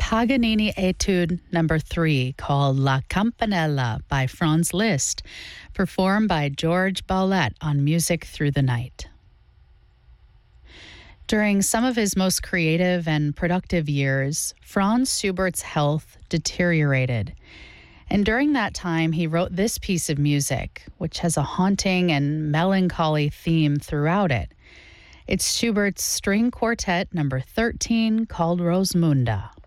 Paganini Etude Number 3 called La Campanella by Franz Liszt, performed by George Baulette on Music Through the Night. During some of his most creative and productive years, Franz Schubert's health deteriorated. And during that time, he wrote this piece of music, which has a haunting and melancholy theme throughout it. It's Schubert's String Quartet Number 13 called Rosmunda.